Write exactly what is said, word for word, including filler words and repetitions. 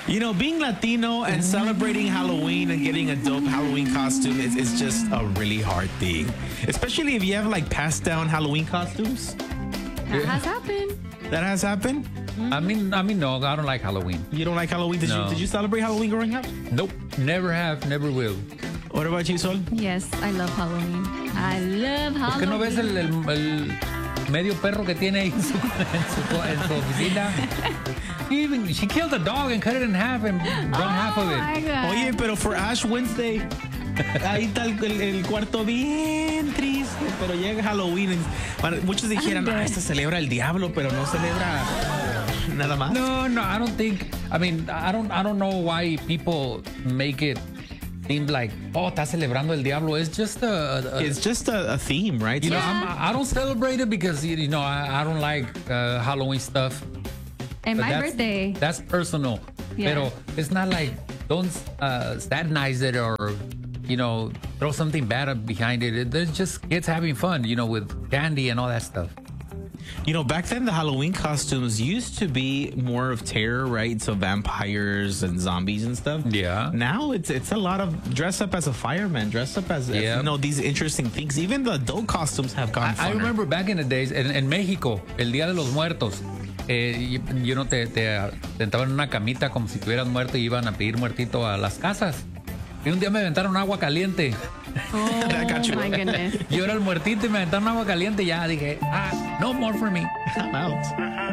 You know, being Latino and celebrating Halloween and getting a dope Halloween costume is, is just a really hard thing. Especially if you have like passed down Halloween costumes. That has happened. That has happened? I mean, I mean, no, I don't like Halloween. You don't like Halloween? Did, No. you, did you celebrate Halloween growing up? Nope, never have, never will. What about you, Sol? Yes, I love Halloween. I love ¿Es que Halloween. no ves el, el- el medio perro que tiene ahí en su, en su, en su oficina? She, even, she killed a dog and cut it in half and brought half of Oh it. my God. Oye, pero for Ash Wednesday, ahí está el, el- el cuarto bien triste, pero llega Halloween. y- bueno, muchos dijeran, ah, esta celebra el diablo, pero no celebra nada más. No, no, I don't think. I mean, I don't, I don't know why people make it seem like, oh, está celebrando el diablo. It's just a, a It's just a, a theme, right? you know, Yeah. I'm, I don't celebrate it because you know I, I don't like uh, Halloween stuff. And But my that's- birthday. That's personal. Yeah. Pero it's not like don't uh, satanize it or you know throw something bad up behind it. It- There's just kids having fun, you know, with candy and all that stuff. You know, back then the Halloween costumes used to be more of terror, right? So vampires and zombies and stuff. Yeah. Now it's it's a lot of dress up as a fireman, dress up as, as, Yeah. you know, these interesting things. Even the adult costumes have gone. I, I funner. remember back in the days en, en México, el Día de los Muertos. Eh, y- you know, te, te sentaban en una camita como si tuvieras muerto y iban a pedir muertito a las casas. Y un día me aventaron agua caliente. Oh That got you. my goodness. Yo era el muertito y me aventaron agua caliente y ya dije, ah, no more for me. I'm out.